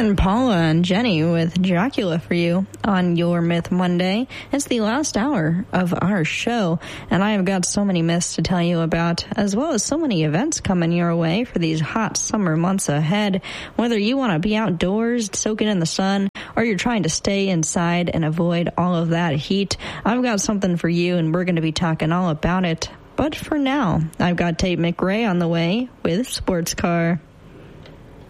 And Paula and Jenny with Dracula for you on Your Myth Monday. It's the last hour of our show, and I have got so many myths to tell you about, as well as so many events coming your way for these hot summer months ahead. Whether you want to be outdoors, soaking in the sun, or you're trying to stay inside and avoid all of that heat, I've got something for you, and we're going to be talking all about it. But for now, I've got Tate McRae on the way with Sports Car.